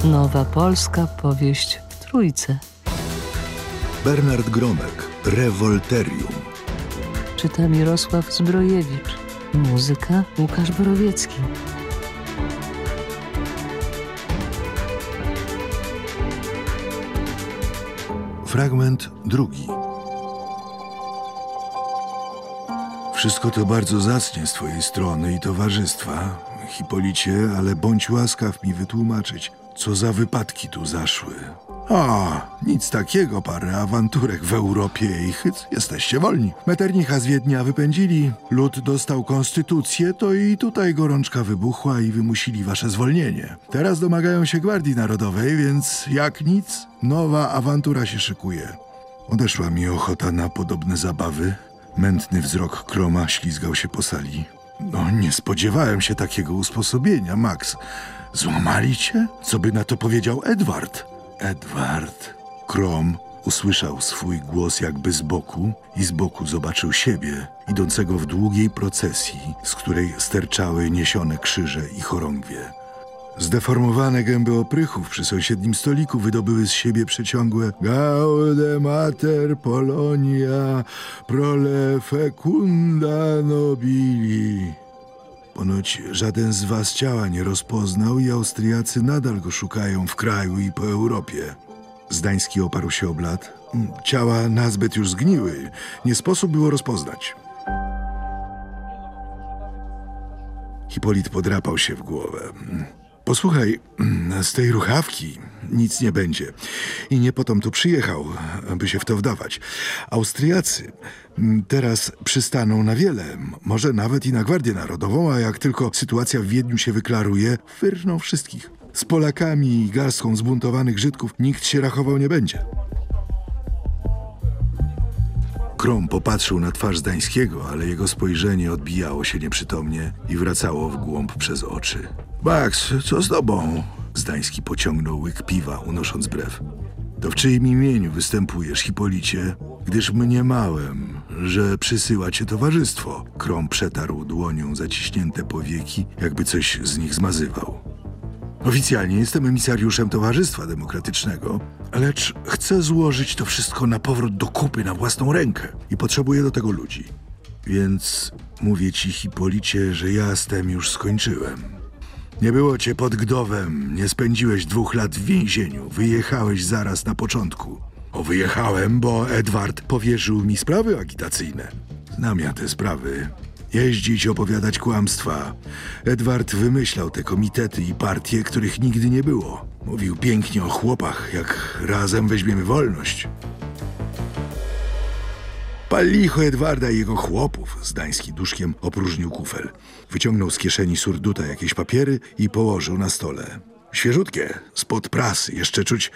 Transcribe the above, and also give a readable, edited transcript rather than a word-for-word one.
Nowa polska powieść w trójce. Bernard Gromek, Rewolterium. Czyta Mirosław Zbrojewicz. Muzyka Łukasz Borowiecki. Fragment drugi. Wszystko to bardzo zacnie z twojej strony i towarzystwa, Hipolicie, ale bądź łaskaw mi wytłumaczyć, co za wypadki tu zaszły. Nic takiego, parę awanturek w Europie i hyc, jesteście wolni. Metternicha z Wiednia wypędzili, lud dostał konstytucję, to i tutaj gorączka wybuchła i wymusili wasze zwolnienie. Teraz domagają się Gwardii Narodowej, więc jak nic, nowa awantura się szykuje. Odeszła mi ochota na podobne zabawy. Mętny wzrok Kroma ślizgał się po sali. Nie spodziewałem się takiego usposobienia, Max. Złamali cię? Co by na to powiedział Edward? Edward. Krom usłyszał swój głos jakby z boku i z boku zobaczył siebie, idącego w długiej procesji, z której sterczały niesione krzyże i chorągwie. Zdeformowane gęby oprychów przy sąsiednim stoliku wydobyły z siebie przeciągłe Gaude mater Polonia prole fecunda nobili. Ponoć żaden z was ciała nie rozpoznał i Austriacy nadal go szukają w kraju i po Europie. Zdański oparł się o blat. Ciała nazbyt już zgniły. Nie sposób było rozpoznać. Hipolit podrapał się w głowę. Posłuchaj, z tej ruchawki nic nie będzie. I nie po tom tu przyjechał, by się w to wdawać. Austriacy teraz przystaną na wiele, może nawet i na Gwardię Narodową, a jak tylko sytuacja w Wiedniu się wyklaruje, wyrżną wszystkich. Z Polakami i garstką zbuntowanych Żydków nikt się rachował nie będzie. Krom popatrzył na twarz Zdańskiego, ale jego spojrzenie odbijało się nieprzytomnie i wracało w głąb przez oczy. Max, co z tobą? Zdański pociągnął łyk piwa, unosząc brew. To w czyim imieniu występujesz, Hipolicie? Gdyż mniemałem, że przysyła cię towarzystwo. Krom przetarł dłonią zaciśnięte powieki, jakby coś z nich zmazywał. Oficjalnie jestem emisariuszem Towarzystwa Demokratycznego, lecz chcę złożyć to wszystko na powrót do kupy na własną rękę i potrzebuję do tego ludzi. Więc mówię ci, Hipolicie, że ja z tym już skończyłem. Nie było cię pod Gdowem, nie spędziłeś 2 lat w więzieniu, wyjechałeś zaraz na początku. Wyjechałem, bo Edward powierzył mi sprawy agitacyjne. Znam ja te sprawy. Jeździć, opowiadać kłamstwa. Edward wymyślał te komitety i partie, których nigdy nie było. Mówił pięknie o chłopach, jak razem weźmiemy wolność. Pal licho Edwarda i jego chłopów. Zdański duszkiem opróżnił kufel. Wyciągnął z kieszeni surduta jakieś papiery i położył na stole. Świeżutkie, spod prasy, jeszcze czuć